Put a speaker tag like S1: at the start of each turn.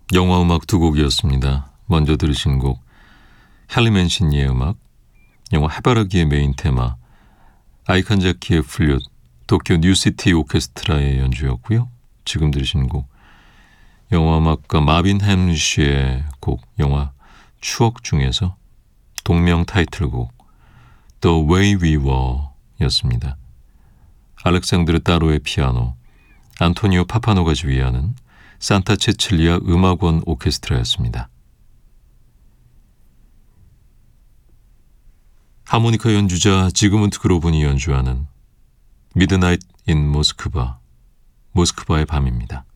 S1: 영화 음악 두 곡이었습니다. 먼저 들으신 곡 헨리 맨시니의 음악, 영화 해바라기의 메인 테마 아이칸 자키의 플룻, 도쿄 뉴시티 오케스트라의 연주였고요. 지금 들으신 곡 영화 음악가 마빈 햄리쉬의 곡, 영화 추억 중에서 동명 타이틀곡 The Way We Were 였습니다. 알렉산드르 따로의 피아노, 안토니오 파파노가 지휘하는 산타 체칠리아 음악원 오케스트라였습니다. 하모니카 연주자 지그문트 그로븐이 연주하는 미드나잇 인 모스크바, 모스크바의 밤입니다.